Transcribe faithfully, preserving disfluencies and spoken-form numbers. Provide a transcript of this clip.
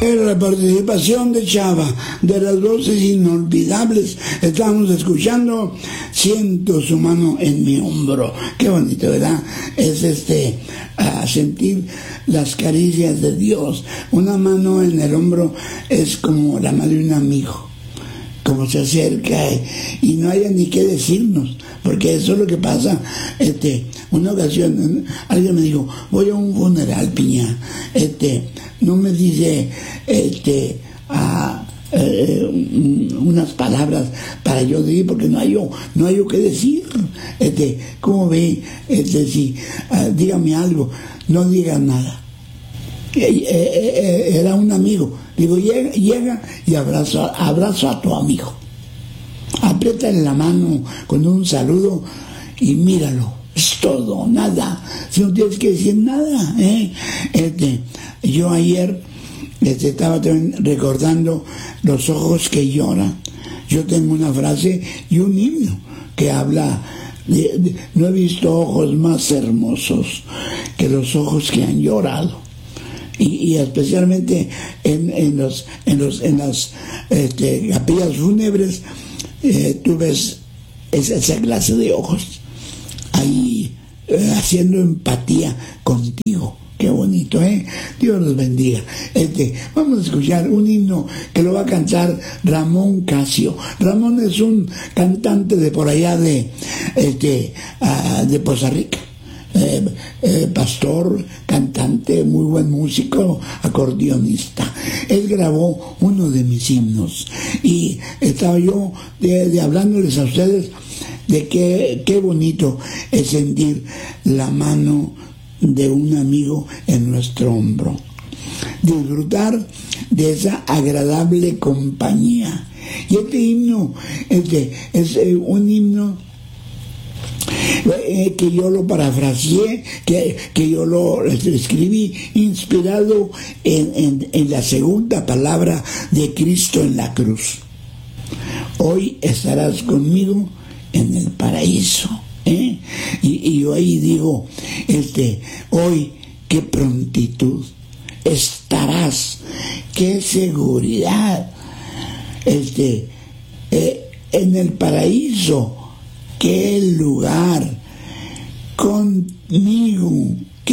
La participación de Chava, de las voces inolvidables, estamos escuchando Siento su mano en mi hombro. Qué bonito, ¿verdad? Es este a sentir las caricias de Dios. Una mano en el hombro es como la mano de un amigo, como se acerca y, y no haya ni qué decirnos, porque eso es lo que pasa. Este, una ocasión alguien me dijo, voy a un funeral, Piña, este, no me dice este a, eh, unas palabras para yo decir, porque no hay yo, no hay yo qué decir. Este, ¿cómo ve? Este, si, uh, dígame algo, no diga nada. Eh, eh, eh, era un amigo. Digo, llega, llega y abrazo, abrazo a tu amigo. Apriétale la mano con un saludo y míralo. Es todo, nada. Si no tienes que decir nada, ¿eh? Este, yo ayer este, estaba también recordando los ojos que lloran. Yo tengo una frase y un himno que habla de, de, no he visto ojos más hermosos que los ojos que han llorado. Y, y especialmente en, en los en los en las este, capillas fúnebres, eh, tú ves esa, esa clase de ojos ahí eh, haciendo empatía contigo. Qué bonito, ¿eh? Dios los bendiga. Este, vamos a escuchar un himno que lo va a cantar Ramón Casio. Ramón es un cantante de por allá de este uh, de Poza Rica. Eh, eh, pastor, cantante, muy buen músico, acordeonista. Él grabó uno de mis himnos y estaba yo de, de hablándoles a ustedes de qué, qué bonito es sentir la mano de un amigo en nuestro hombro, disfrutar de esa agradable compañía. Y este himno este, es eh, un himno Eh, que yo lo parafraseé, que, que yo lo escribí inspirado en, en, en la segunda palabra de Cristo en la cruz. Hoy estarás conmigo en el paraíso, ¿eh? y, y yo ahí digo, este, hoy qué prontitud, estarás, qué seguridad, este, eh, en el paraíso. Qué lugar, conmigo